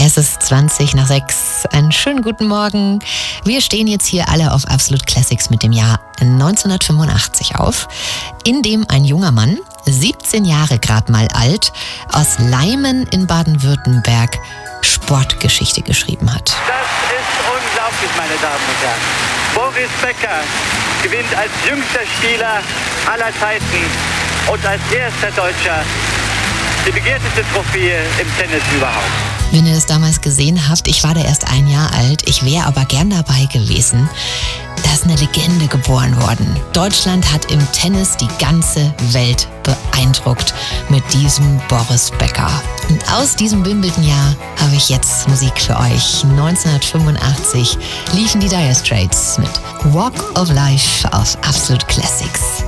Es ist 20 nach 6. Einen schönen guten Morgen. Wir stehen jetzt hier alle auf Absolute Classics mit dem Jahr 1985 auf, in dem ein junger Mann, 17 Jahre gerade mal alt, aus Leimen in Baden-Württemberg Sportgeschichte geschrieben hat. Das ist unglaublich, meine Damen und Herren. Boris Becker gewinnt als jüngster Spieler aller Zeiten und als erster Deutscher die begehrteste Trophäe im Tennis überhaupt. Wenn ihr das damals gesehen habt, ich war da erst 1 Jahr alt, ich wäre aber gern dabei gewesen. Da ist eine Legende geboren worden. Deutschland hat im Tennis die ganze Welt beeindruckt mit diesem Boris Becker. Und aus diesem Wimbledon-Jahr habe ich jetzt Musik für euch. 1985 liefen die Dire Straits mit Walk of Life auf Absolute Classics.